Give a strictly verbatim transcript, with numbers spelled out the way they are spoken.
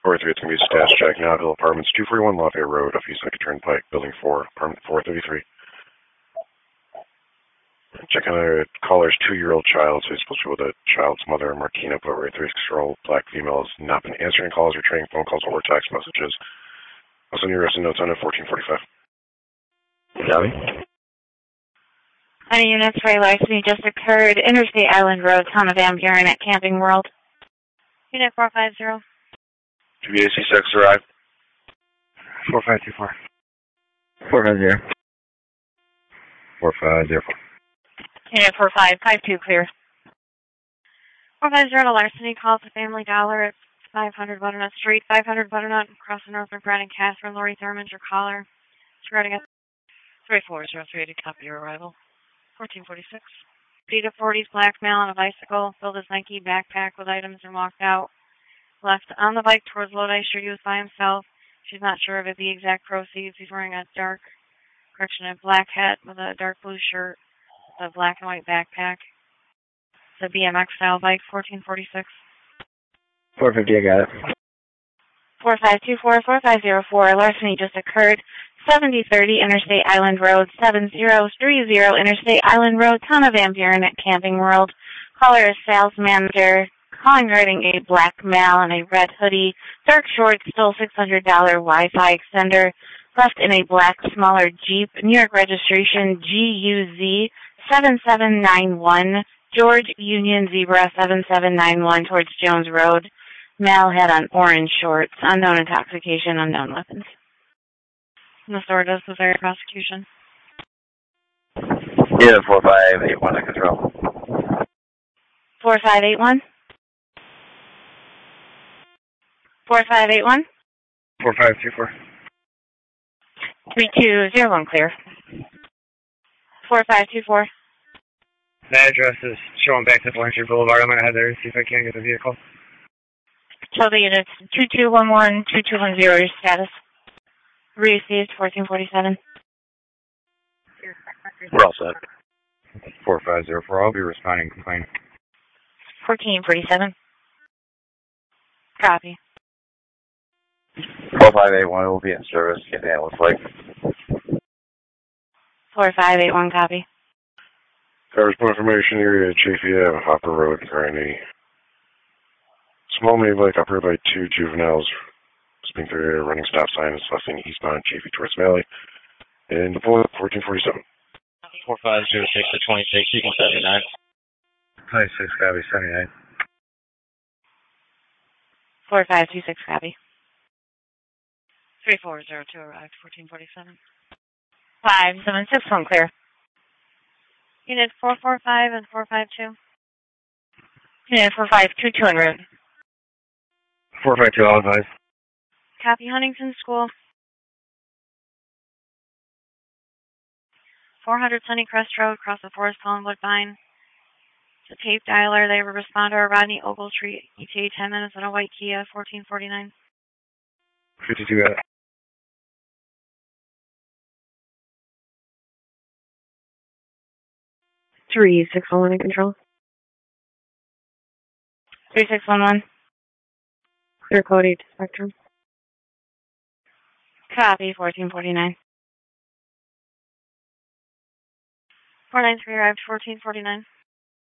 four three, it's going to be a stash check, Nowville Apartments, two forty-one Lafayette Road, off East Lincoln Turnpike, Building four, Apartment four thirty-three. Check on a caller's two-year-old child, so he's supposed to be with a child's mother, Martina, but right thirty-six-year-old black female has not been answering calls, returning phone calls, or text messages. Also, need arresting notes on it, fourteen forty-five. Copy. Any units for a larceny just occurred, Interstate Island Road, town of Van Buren at Camping World. Unit four five zero. two B A C six, arrive. four five two four. four five zero. four five zero four. Unit four five five two, clear. four five zero to larceny, calls to Family Dollar at five hundred Butternut Street, five hundred Butternut, across the North of Brad and Catherine. Lori Thurman, your caller. It's regarding a three four zero three to copy your arrival. fourteen forty-six. Dita forties, black male on a bicycle, filled his Nike backpack with items and walked out. Left on the bike towards Lodi Street. He was by himself. She's not sure of the exact proceeds. He's wearing a dark, correction, a black hat with a dark blue shirt, a black and white backpack. It's a B M X style bike, fourteen forty-six. four fifty, I got it. four five two four, four five zero four, larceny just occurred. seventy thirty Interstate Island Road, seven zero three zero Interstate Island Road, town of Van Buren at Camping World. Caller is sales manager, calling riding a black male in a red hoodie, dark shorts, stole six hundred dollars Wi-Fi extender, left in a black smaller Jeep, New York registration G U Z seven seven nine one, George Union Zebra seven seven nine one towards Jones Road. Male had on orange shorts, unknown intoxication, unknown weapons. The store does the very prosecution. Yeah, four five eight one to control. four five eight one? four five eight one? four five two four. three two zero one, clear. four five two four. The address is showing back to Blanchard Boulevard. I'm going to head there and see if I can get the vehicle. Tell the units two two one one, two two one zero, your status. Received, fourteen forty-seven. We're all set. four five zero four, I'll be responding to complaint. fourteen forty-seven. Copy. four five eight one will be in service. Get the analyst like. four five eight one, copy. Cars for information area, Chafee Ave, Hopper Road, currently. Small mini bike operated by two juveniles. Speaking through a running stop sign is left eastbound Chafee towards Valley. And deploy fourteen forty-seven. four five zero six to twenty-six, you can seventy-nine. twenty-six, copy, seventy-nine. four five two six, copy. three four zero two arrived, fourteen forty-seven. five seven six, one clear. Unit four four five and four five two. Unit four five two two en route. four five two, I'll advise. Copy, Huntington School. four hundred Sunny Crest Road, across the Forest Palm Woodbine. It's a tape dialer. They have a responder, Rodney Ogletree, E T A ten minutes in a white Kia, fourteen forty-nine. fifty-two, got it. three six one one in control. three six one one. Clear code eight to Spectrum. Copy, fourteen forty-nine. four nine three arrived, fourteen forty-nine.